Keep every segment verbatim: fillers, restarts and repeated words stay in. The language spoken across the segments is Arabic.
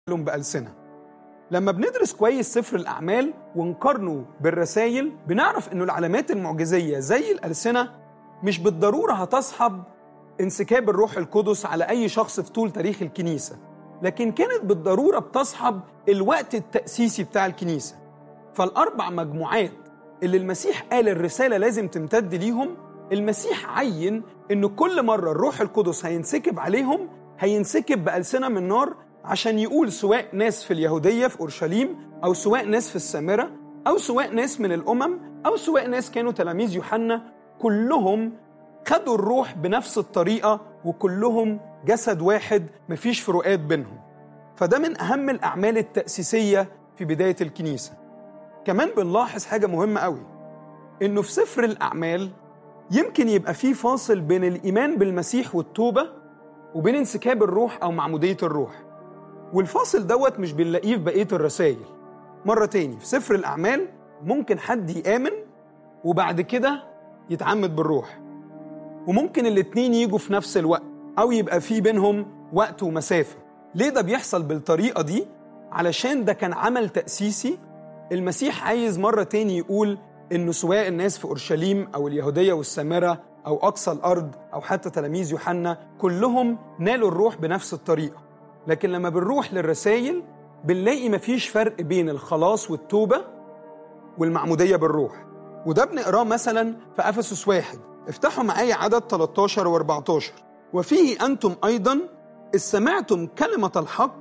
بألسنة. لما بندرس كويس سفر الأعمال ونقارنه بالرسائل بنعرف إنه العلامات المعجزية زي الألسنة مش بالضرورة هتصحب انسكاب الروح القدس على أي شخص في طول تاريخ الكنيسة، لكن كانت بالضرورة بتصحب الوقت التأسيسي بتاع الكنيسة. فالأربع مجموعات اللي المسيح قال الرسالة لازم تمتد ليهم، المسيح عين إنه كل مرة الروح القدس هينسكب عليهم هينسكب بألسنة من نار، عشان يقول سواء ناس في اليهودية في أورشليم، أو سواء ناس في السامرة، أو سواء ناس من الأمم، أو سواء ناس كانوا تلاميذ يوحنا، كلهم خدوا الروح بنفس الطريقة وكلهم جسد واحد مفيش فروقات بينهم. فده من أهم الأعمال التأسيسية في بداية الكنيسة. كمان بنلاحظ حاجة مهمة قوي، إنه في سفر الأعمال يمكن يبقى فيه فاصل بين الإيمان بالمسيح والتوبة وبين انسكاب الروح أو معمودية الروح، والفاصل دوت مش بنلاقيه في بقية الرسائل. مرة تاني في سفر الأعمال ممكن حد يآمن وبعد كده يتعمد بالروح، وممكن الاتنين يجوا في نفس الوقت أو يبقى في بينهم وقت ومسافة. ليه ده بيحصل بالطريقة دي؟ علشان ده كان عمل تأسيسي. المسيح عايز مرة تاني يقول إنه سواء الناس في أورشليم أو اليهودية والسامرة أو أقصى الأرض أو حتى تلاميذ يوحنا كلهم نالوا الروح بنفس الطريقة. لكن لما بنروح للرسائل بنلاقي مفيش فرق بين الخلاص والتوبة والمعمودية بالروح، وده بنقراه مثلا في أفسس واحد. افتحوا معايا عدد ثلاثة عشر وأربعة عشر. وفيه أنتم أيضا إذ سمعتم كلمة الحق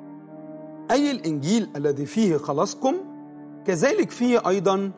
أي الإنجيل الذي فيه خلاصكم، كذلك فيه أيضا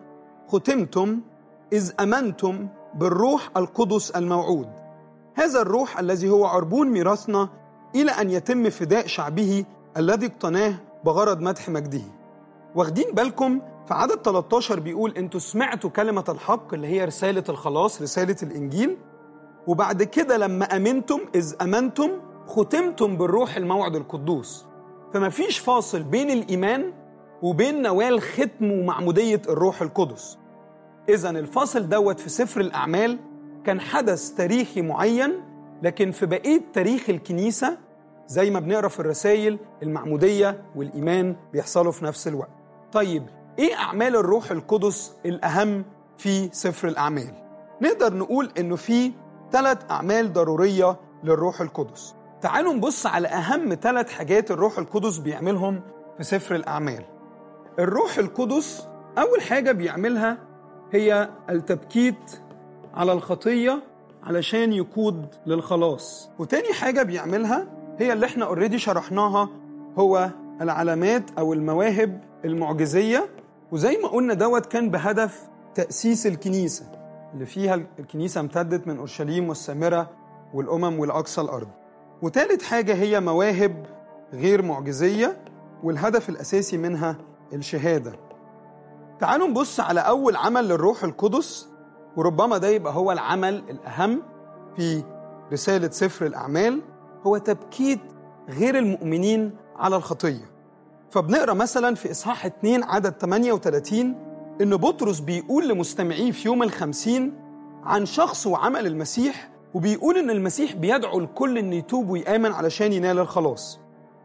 ختمتم إذ أمنتم بالروح القدس الموعود، هذا الروح الذي هو عربون ميراثنا إلى أن يتم فداء شعبه الذي اقتناه بغرض مدح مجده. واخدين بالكم في عدد ثلاثة عشر بيقول أنتوا سمعتوا كلمة الحق اللي هي رسالة الخلاص، رسالة الإنجيل، وبعد كده لما أمنتم إذ أمنتم ختمتم بالروح الموعد القدوس. فما فيش فاصل بين الإيمان وبين نوال ختم ومعمودية الروح القدس. إذن الفاصل دوت في سفر الأعمال كان حدث تاريخي معين، لكن في بقية تاريخ الكنيسة زي ما بنقرأ في الرسائل المعمودية والإيمان بيحصلوا في نفس الوقت. طيب إيه أعمال الروح القدس الأهم في سفر الأعمال؟ نقدر نقول إنه في ثلاث أعمال ضرورية للروح القدس. تعالوا نبص على أهم ثلاث حاجات الروح القدس بيعملهم في سفر الأعمال. الروح القدس أول حاجة بيعملها هي التبكيت على الخطية علشان يقود للخلاص، وتاني حاجة بيعملها هي اللي احنا اوريدي شرحناها، هو العلامات أو المواهب المعجزية. وزي ما قلنا دوت كان بهدف تأسيس الكنيسة اللي فيها الكنيسة امتدت من أورشليم والسامرة والأمم والأقصى الأرض. وتالت حاجة هي مواهب غير معجزية، والهدف الأساسي منها الشهادة. تعالوا نبص على أول عمل للروح القدس، وربما ده يبقى هو العمل الأهم في رسالة سفر الأعمال، هو تبكيت غير المؤمنين على الخطية. فبنقرأ مثلا في إصحاح اتنين عدد ثمانية وثلاثين إن بطرس بيقول لمستمعيه في يوم الخمسين عن شخص وعمل المسيح، وبيقول إن المسيح بيدعو الكل إن يتوب ويآمن علشان ينال الخلاص.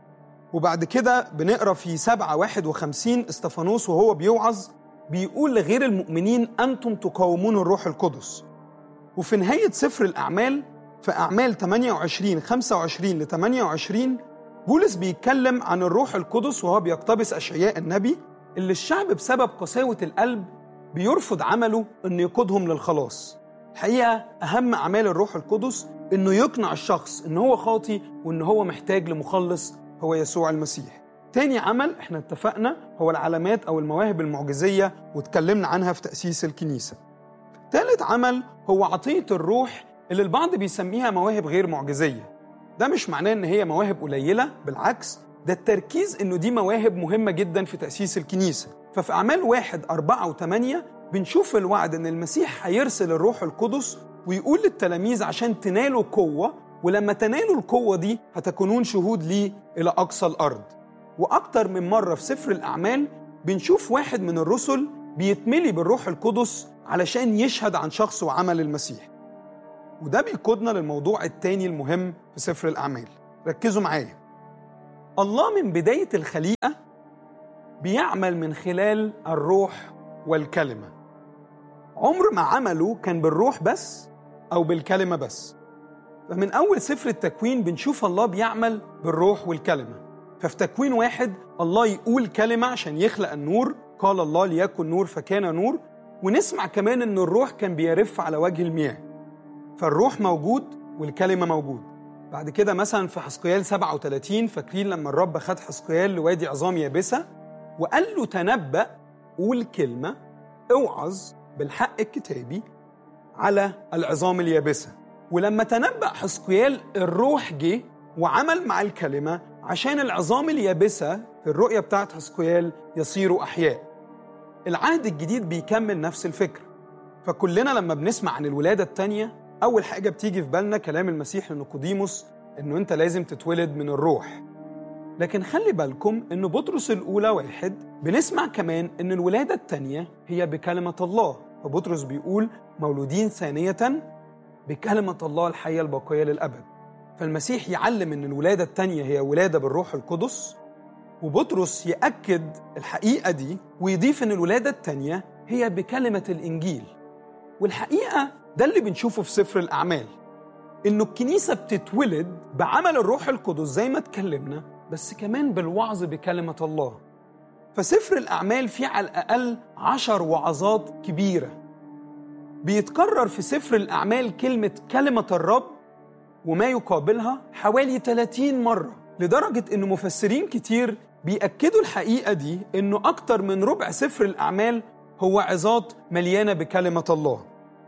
وبعد كده بنقرأ في سبعة واحد وخمسين استفانوس وهو بيوعظ بيقول لغير المؤمنين أنتم تقاومون الروح القدس. وفي نهاية سفر الأعمال في أعمال ثمانية وعشرين خمسة وعشرين ل ثمانية وعشرين بولس بيتكلم عن الروح القدس وهو بيقتبس أشعياء النبي اللي الشعب بسبب قساوة القلب بيرفض عمله إنه يقودهم للخلاص. الحقيقة أهم أعمال الروح القدس إنه يقنع الشخص إنه هو خاطي وإنه هو محتاج لمخلص هو يسوع المسيح. تاني عمل احنا اتفقنا هو العلامات أو المواهب المعجزية، واتكلمنا عنها في تأسيس الكنيسة. تالت عمل هو عطية الروح اللي البعض بيسميها مواهب غير معجزية. ده مش معناه ان هي مواهب قليلة، بالعكس ده التركيز انه دي مواهب مهمة جدا في تأسيس الكنيسة. ففي أعمال واحد أربعة وثمانية بنشوف الوعد ان المسيح هيرسل الروح القدس ويقول للتلاميذ عشان تنالوا قوة، ولما تنالوا القوة دي هتكونون شهود لي إلى أقصى الأرض. وأكتر من مرة في سفر الأعمال بنشوف واحد من الرسل بيتملي بالروح القدس علشان يشهد عن شخص وعمل المسيح. وده بيقودنا للموضوع التاني المهم في سفر الأعمال. ركزوا معايا. الله من بداية الخليقة بيعمل من خلال الروح والكلمة. عمر ما عمله كان بالروح بس أو بالكلمة بس. فمن أول سفر التكوين بنشوف الله بيعمل بالروح والكلمة. ففي تكوين واحد الله يقول كلمة عشان يخلق النور، قال الله ليكن نور فكان نور. ونسمع كمان إن الروح كان بيرف على وجه المياه. فالروح موجود والكلمة موجود. بعد كده مثلا في حزقيال سبعة وثلاثين، فاكرين لما الرب خد حزقيال لوادي عظام يابسة وقال له تنبأ، قول كلمة، اوعظ بالحق الكتابي على العظام اليابسة. ولما تنبأ حزقيال الروح جه وعمل مع الكلمة عشان العظام اليابسة في الرؤية بتاعت حزقيال يصيروا أحياء. العهد الجديد بيكمل نفس الفكرة. فكلنا لما بنسمع عن الولادة التانية أول حاجة بتيجي في بالنا كلام المسيح لنيقوديموس إنه أنت لازم تتولد من الروح. لكن خلي بالكم إنه بطرس الأولى واحد بنسمع كمان إن الولادة التانية هي بكلمة الله. فبطرس بيقول مولودين ثانية بكلمة الله الحية الباقية للأبد. فالمسيح يعلم إن الولادة التانية هي ولادة بالروح القدس، وبطرس يأكد الحقيقة دي ويضيف إن الولادة التانية هي بكلمة الإنجيل. والحقيقة ده اللي بنشوفه في سفر الأعمال، إنه الكنيسة بتتولد بعمل الروح القدس زي ما اتكلمنا، بس كمان بالوعظ بكلمة الله. فسفر الأعمال فيه على الأقل عشر وعظات كبيرة. بيتكرر في سفر الأعمال كلمة كلمة الرب وما يقابلها حوالي ثلاثين مرة، لدرجة إنه مفسرين كتير بيأكدوا الحقيقة دي، إنه أكتر من ربع سفر الأعمال هو عظات مليانة بكلمة الله.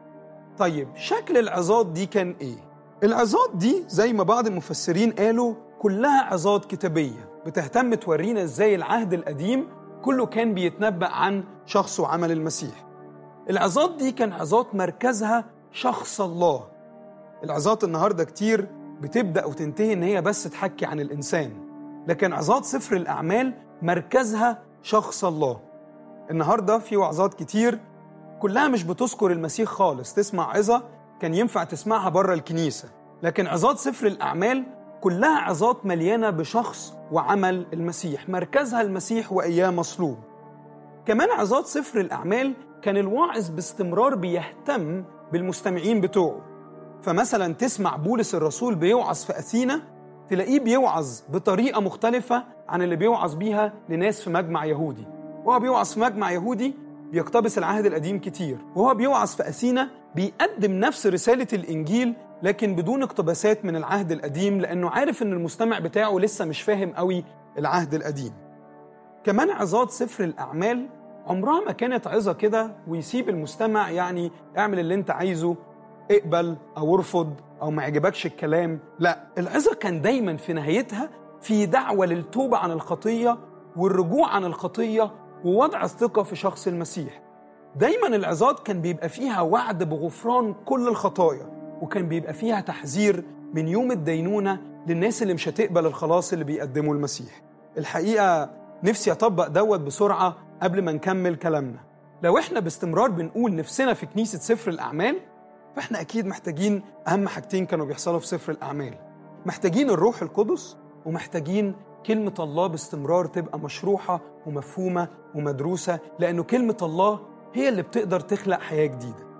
طيب شكل العظات دي كان إيه؟ العظات دي زي ما بعض المفسرين قالوا كلها عظات كتابية بتهتم تورينا إزاي العهد القديم كله كان بيتنبأ عن شخص وعمل المسيح. العظات دي كان عظات مركزها شخص الله. العظات النهاردة كتير بتبدأ وتنتهي إن هي بس تحكي عن الإنسان، لكن عظات سفر الأعمال مركزها شخص الله. النهاردة في وعظات كتير كلها مش بتذكر المسيح خالص. تسمع عظة كان ينفع تسمعها بره الكنيسة، لكن عظات سفر الأعمال كلها عظات مليانة بشخص وعمل المسيح، مركزها المسيح وإياه مصلوب. كمان عظات سفر الأعمال كان الواعظ باستمرار بيهتم بالمستمعين بتوعه. فمثلا تسمع بولس الرسول بيوعظ في أثينا، تلاقيه بيوعظ بطريقة مختلفة عن اللي بيوعظ بيها لناس في مجمع يهودي. وهو بيوعظ في مجمع يهودي بيقتبس العهد القديم كتير، وهو بيوعظ في أثينا بيقدم نفس رسالة الإنجيل لكن بدون اقتباسات من العهد القديم، لأنه عارف إن المستمع بتاعه لسه مش فاهم قوي العهد القديم. كمان عظات سفر الأعمال عمرها ما كانت عظة كده ويسيب المستمع يعني اعمل اللي انت عايزه، اقبل أو ارفض أو ما يعجبكش الكلام. لا، العظة كان دايما في نهايتها في دعوة للتوبة عن الخطية والرجوع عن الخطية ووضع الثقة في شخص المسيح. دايما العظات كان بيبقى فيها وعد بغفران كل الخطايا، وكان بيبقى فيها تحذير من يوم الدينونة للناس اللي مش هتقبل الخلاص اللي بيقدمه المسيح. الحقيقة نفسي أطبق دوت بسرعة قبل ما نكمل كلامنا. لو إحنا باستمرار بنقول نفسنا في كنيسة سفر الأعمال، فإحنا أكيد محتاجين أهم حاجتين كانوا بيحصلوا في سفر الأعمال. محتاجين الروح القدس، ومحتاجين كلمة الله باستمرار تبقى مشروحة ومفهومة ومدروسة، لأنه كلمة الله هي اللي بتقدر تخلق حياة جديدة.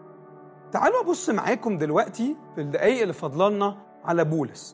تعالوا أبص معاكم دلوقتي في الدقايق اللي فضلنا على بولس.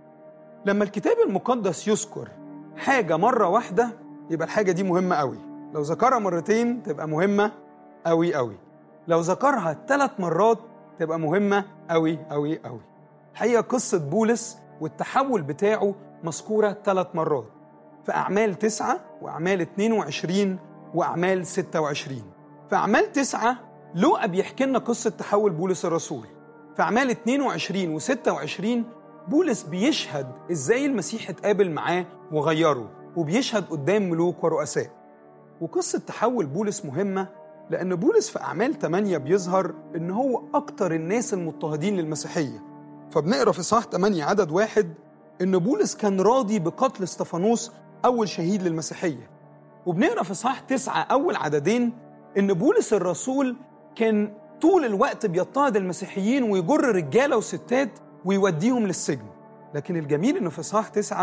لما الكتاب المقدس يذكر حاجة مرة واحدة يبقى الحاجة دي مهمة قوي. لو ذكرها مرتين تبقى مهمة قوي قوي. لو ذكرها ثلاث مرات تبقى مهمة قوي قوي قوي. الحقيقة قصة بولس والتحول بتاعه مذكورة ثلاث مرات في أعمال تسعة وأعمال اتنين وعشرين وأعمال ستة وعشرين. في أعمال تسعة لوقا بيحكي لنا قصة تحول بولس الرسول. في أعمال اتنين وعشرين وستة وعشرين بولس بيشهد إزاي المسيح اتقابل معاه وغيره، وبيشهد قدام ملوك ورؤساء. وقصة تحول بولس مهمة لأن بولس في أعمال ثمانية بيظهر إن هو أكتر الناس المضطهدين للمسيحية. فبنقرأ في صح ثمانية عدد واحد إن بولس كان راضي بقتل استفانوس أول شهيد للمسيحية. وبنقرأ في صح تسعة أول عددين إن بولس الرسول كان طول الوقت بيضطهد المسيحيين ويجر رجالة وستات ويوديهم للسجن. لكن الجميل إنه في صح تسعة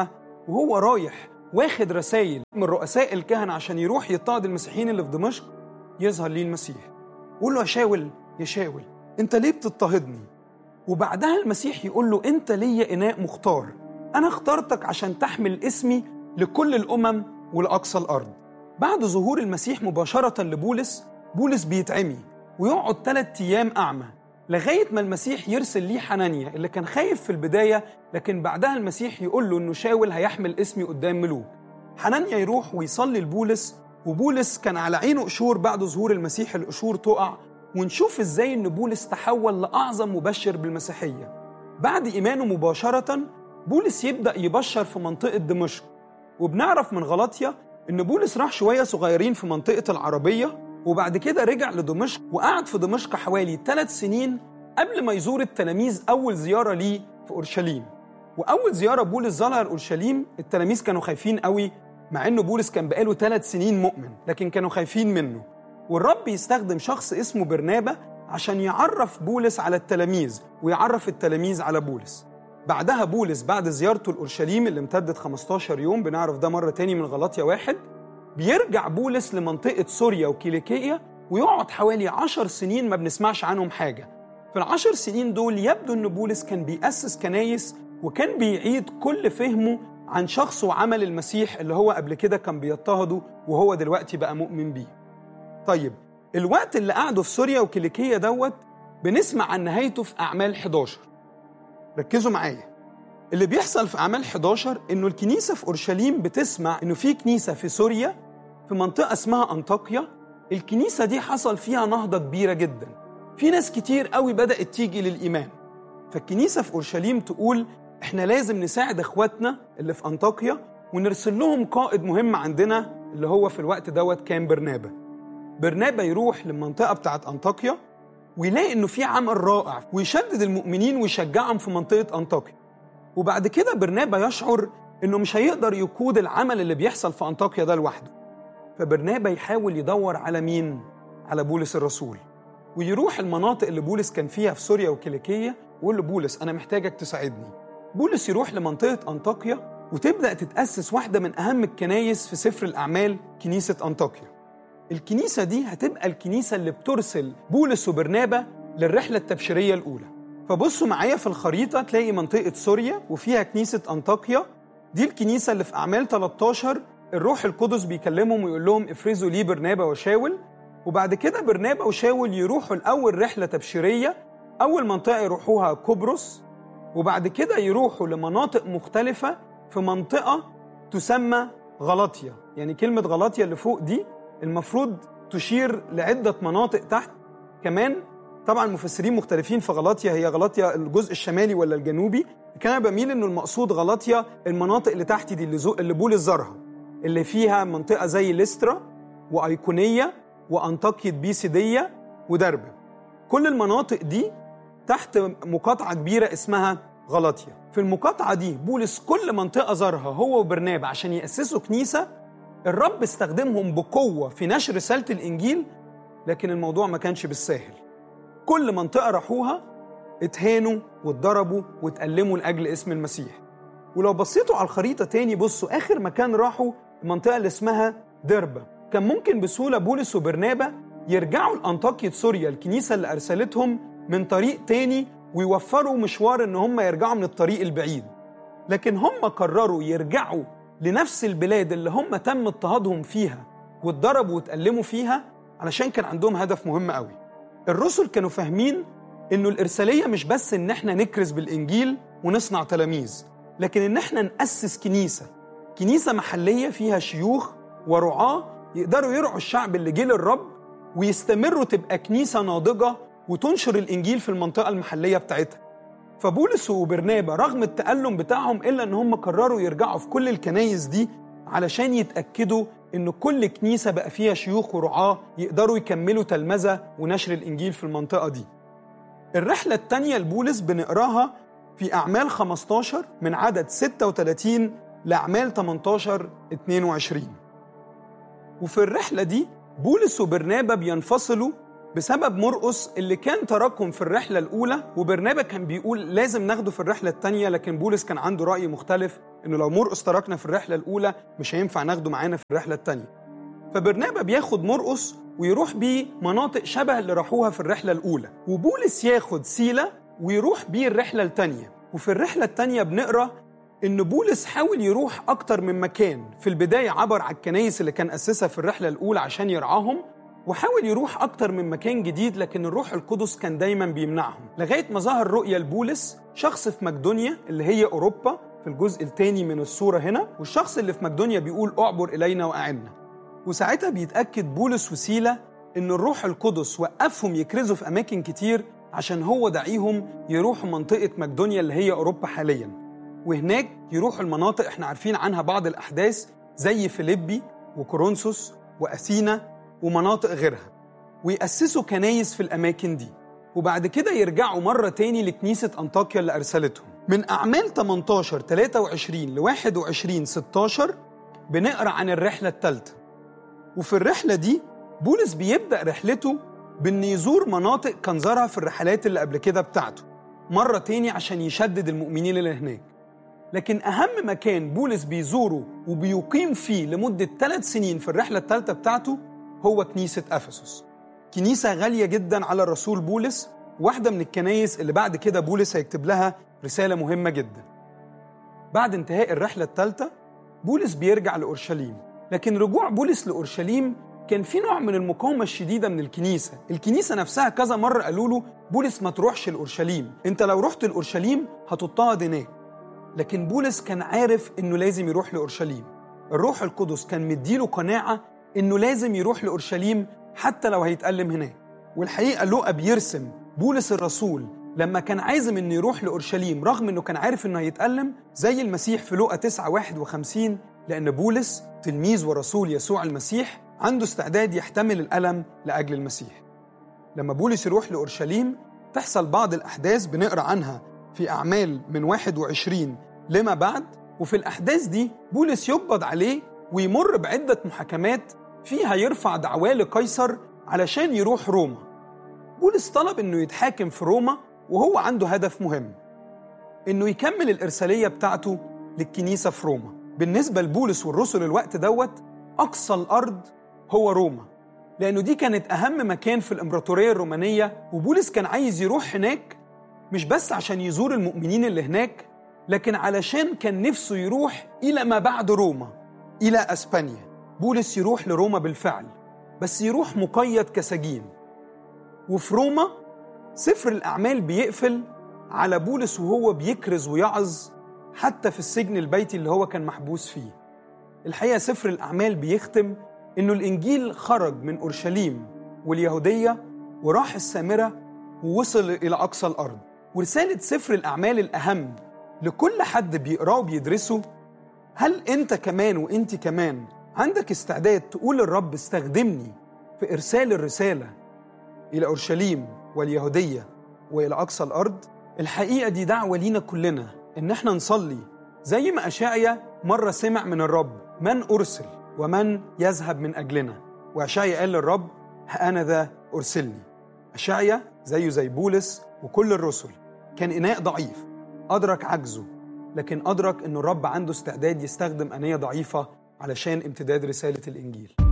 وهو رايح واخد رسائل من رؤساء الكهنة عشان يروح يضطهد المسيحيين اللي في دمشق، يظهر ليه المسيح يقول له يا شاول يا شاول انت ليه بتضطهدني؟ وبعدها المسيح يقول له انت ليا إناء مختار، انا اخترتك عشان تحمل اسمي لكل الأمم ولأقصى الأرض. بعد ظهور المسيح مباشرة لبولس، بولس بيتعمي ويقعد ثلاث أيام أعمى لغاية ما المسيح يرسل ليه حنانيا اللي كان خايف في البداية، لكن بعدها المسيح يقول له إنه شاول هيحمل اسمي قدام ملوك. حنانيا يروح ويصلي لبولس، وبولس كان على عينه قشور. بعد ظهور المسيح القشور تقع، ونشوف إزاي إن بولس تحول لأعظم مبشر بالمسيحية. بعد إيمانه مباشرة بولس يبدأ يبشر في منطقة دمشق، وبنعرف من غلاطيا إن بولس راح شوية صغيرين في منطقة العربية، وبعد كده رجع لدمشق وقعد في دمشق حوالي ثلاث سنين قبل ما يزور التلاميذ أول زيارة ليه في أورشليم. وأول زيارة بولس زارها لأورشليم التلاميذ كانوا خايفين قوي، مع إنه بولس كان بقاله ثلاث سنين مؤمن، لكن كانوا خايفين منه. والرب يستخدم شخص اسمه برنابا عشان يعرف بولس على التلاميذ ويعرف التلاميذ على بولس. بعدها بولس بعد زيارته لأورشليم اللي امتدت خمستاشر يوم، بنعرف ده مرة تاني من غلاطيا واحد، بيرجع بولس لمنطقة سوريا وكيليكية ويقعد حوالي عشر سنين ما بنسمعش عنهم حاجة. في العشر سنين دول يبدو أن بولس كان بيأسس كنايس وكان بيعيد كل فهمه عن شخص وعمل المسيح اللي هو قبل كده كان بيضطهده وهو دلوقتي بقى مؤمن بيه. طيب الوقت اللي قعده في سوريا وكيليكية دوت بنسمع عن نهايته في أعمال حداشر. ركزوا معايا، اللي بيحصل في أعمال حداشر إنه الكنيسة في أورشليم بتسمع إنه في كنيسة في سوريا في منطقة اسمها أنطاكيا. الكنيسة دي حصل فيها نهضة كبيرة جدا، في ناس كتير قوي بدأت تيجي للإيمان. فالكنيسة في أورشليم تقول إحنا لازم نساعد إخواتنا اللي في أنطاكيا ونرسل لهم قائد مهم عندنا اللي هو في الوقت دوت كان برنابا. برنابا يروح للمنطقة بتاعت أنطاكيا ويلاقي إنه في عمل رائع ويشدد المؤمنين ويشجعهم في منطقة أنطاكيا. وبعد كده برنابا يشعر إنه مش هيقدر يقود العمل اللي بيحصل في أنطاكيا ده لوحده، فبرنابا يحاول يدور على مين؟ على بولس الرسول، ويروح المناطق اللي بولس كان فيها في سوريا وكيليكية ويقول له بولس أنا محتاجك تساعدني. بولس يروح لمنطقة أنطاكيا وتبدأ تتأسس واحدة من أهم الكنايس في سفر الأعمال، كنيسة أنطاكيا. الكنيسة دي هتبقى الكنيسة اللي بترسل بولس وبرنابا للرحلة التبشيرية الأولى. فبصوا معايا في الخريطة تلاقي منطقة سوريا وفيها كنيسة أنطاكيا، دي الكنيسة اللي في أعمال تلتاشر الروح القدس بيكلمهم ويقول لهم افرزوا لي برنابا وشاول. وبعد كده برنابا وشاول يروحوا الأول رحلة تبشيرية، أول منطقة يروحوها قبرص، وبعد كده يروحوا لمناطق مختلفة في منطقة تسمى غلاطيا. يعني كلمة غلاطيا اللي فوق دي المفروض تشير لعدة مناطق تحت كمان. طبعا مفسرين مختلفين في غلاطيا، هي غلاطيا الجزء الشمالي ولا الجنوبي؟ كان أنا بميل إنه المقصود غلاطيا المناطق اللي تحت دي اللي, اللي بولس زارها، اللي فيها منطقة زي ليسترا وأيقونية وأنطاكية بيسيدية ودربة. كل المناطق دي تحت مقاطعة كبيرة اسمها غلاطيا. في المقاطعة دي بولس كل منطقة زارها هو وبرنابا عشان يأسسوا كنيسة. الرب استخدمهم بقوة في نشر رسالة الإنجيل، لكن الموضوع ما كانش بالساهل. كل منطقة راحوها اتهانوا واتضربوا واتألموا لأجل اسم المسيح. ولو بصيتوا على الخريطة تاني بصوا آخر مكان راحوا المنطقة اللي اسمها دربة. كان ممكن بسهولة بولس وبرنابا يرجعوا لأنطاكية سوريا الكنيسة اللي أرسلتهم من طريق تاني ويوفروا مشوار إن هم يرجعوا من الطريق البعيد، لكن هم قرروا يرجعوا لنفس البلاد اللي هم تم اضطهادهم فيها واتضربوا واتألموا فيها، علشان كان عندهم هدف مهم قوي. الرسل كانوا فاهمين إنه الإرسالية مش بس إن احنا نكرز بالإنجيل ونصنع تلاميذ، لكن إن احنا نأسس كنيسة كنيسة محلية فيها شيوخ ورعاة يقدروا يرعوا الشعب اللي جه للرب ويستمروا تبقى كنيسة ناضجة وتنشر الإنجيل في المنطقة المحلية بتاعتها. فبولس وبرنابا رغم التألم بتاعهم إلا أن هم قرروا يرجعوا في كل الكنايس دي علشان يتأكدوا أن كل كنيسة بقى فيها شيوخ ورعاة يقدروا يكملوا تلمذة ونشر الإنجيل في المنطقة دي. الرحلة التانية لبولس بنقراها في أعمال خمستاشر من عدد ستة وثلاثين لأعمال تمنتاشر اتنين وعشرين. وفي الرحلة دي بولس وبرنابا بينفصلوا بسبب مرقس اللي كان تركهم في الرحلة الأولى، وبرنابا كان بيقول لازم ناخده في الرحلة التانية، لكن بولس كان عنده رأي مختلف إنه لو مرقس تركنا في الرحلة الأولى مش هينفع ناخده معانا في الرحلة التانية. فبرنابا بياخد مرقس ويروح بيه مناطق شبه اللي راحوها في الرحلة الأولى، وبولس ياخد سيلا ويروح بيه الرحلة التانية. وفي الرحلة التانية بنقرأ إن بولس حاول يروح أكتر من مكان. في البداية عبر على الكنايس اللي كان أسسها في الرحلة الأولى عشان يرعاهم، وحاول يروح أكتر من مكان جديد، لكن الروح القدس كان دايما بيمنعهم، لغاية ما ظهر رؤية لبولس شخص في مقدونيا اللي هي أوروبا في الجزء الثاني من الصورة هنا، والشخص اللي في مقدونيا بيقول أعبر إلينا وأعنا. وساعتها بيتأكد بولس وسيلا إن الروح القدس وقفهم يكرزوا في أماكن كتير عشان هو دعيهم يروحوا منطقة مقدونيا اللي هي أوروبا حاليا، وهناك يروحوا المناطق احنا عارفين عنها بعض الأحداث زي فيليبي وكورنثوس وأثينا ومناطق غيرها، ويأسسوا كنايس في الأماكن دي، وبعد كده يرجعوا مرة تاني لكنيسة أنطاكيا اللي أرسلتهم. من أعمال ثمانية عشر ثلاثة وعشرين ل واحد وعشرين ستة عشر بنقرأ عن الرحلة الثالثة، وفي الرحلة دي بولس بيبدأ رحلته بأن يزور مناطق كان زارها في الرحلات اللي قبل كده بتاعته مرة تاني عشان يشدد المؤمنين اللي هناك. لكن أهم مكان بولس بيزوره وبيقيم فيه لمدة ثلاث سنين في الرحلة الثالثة بتاعته هو كنيسة أفسس. كنيسة غالية جدا على الرسول بولس، واحدة من الكنايس اللي بعد كده بولس هيكتب لها رسالة مهمة جدا. بعد انتهاء الرحلة الثالثة بولس بيرجع لأورشليم، لكن رجوع بولس لأورشليم كان في نوع من المقاومة الشديدة من الكنيسة. الكنيسة نفسها كذا مرة قالوا له بولس ما تروحش لأورشليم، انت لو رحت لأورشليم هتضطهد هناك. لكن بولس كان عارف انه لازم يروح لأورشليم. الروح القدس كان مديله قناعة انه لازم يروح لأورشليم حتى لو هيتألم هناك. والحقيقة لوقا بيرسم بولس الرسول لما كان عازم انه يروح لأورشليم رغم انه كان عارف انه هيتألم زي المسيح في لوقا تسعة واحد وخمسين، لأن بولس تلميذ ورسول يسوع المسيح عنده استعداد يحتمل الألم لأجل المسيح. لما بولس يروح لأورشليم تحصل بعض الأحداث بنقرأ عنها في أعمال من واحد وعشرين لما بعد، وفي الأحداث دي بولس يقبض عليه ويمر بعدة محاكمات فيها يرفع دعواه لقيصر علشان يروح روما. بولس طلب إنه يتحاكم في روما وهو عنده هدف مهم، إنه يكمل الإرسالية بتاعته للكنيسة في روما. بالنسبة لبولس والرسل الوقت دوت أقصى الأرض هو روما، لأنه دي كانت أهم مكان في الإمبراطورية الرومانية، وبولس كان عايز يروح هناك مش بس عشان يزور المؤمنين اللي هناك، لكن علشان كان نفسه يروح إلى ما بعد روما، إلى أسبانيا. بولس يروح لروما بالفعل، بس يروح مقيد كسجين. وفي روما سفر الأعمال بيقفل على بولس وهو بيكرز ويعظ حتى في السجن البيتي اللي هو كان محبوس فيه. الحقيقة سفر الأعمال بيختم إنه الإنجيل خرج من أورشليم واليهودية وراح السامرة ووصل إلى أقصى الأرض. ورسالة سفر الأعمال الأهم لكل حد بيقراه وبيدرسه، هل أنت كمان وأنت كمان عندك استعداد تقول للرب استخدمني في إرسال الرسالة إلى أورشليم واليهودية وإلى أقصى الأرض؟ الحقيقة دي دعوة لينا كلنا إن احنا نصلي زي ما أشعيا مرة سمع من الرب من أرسل ومن يذهب من أجلنا، وأشعيا قال للرب ها أنا ذا أرسلني. أشعيا زيه زي بولس وكل الرسل كان إناء ضعيف، أدرك عجزه، لكن أدرك إنه الرب عنده استعداد يستخدم أنية ضعيفة علشان امتداد رسالة الإنجيل.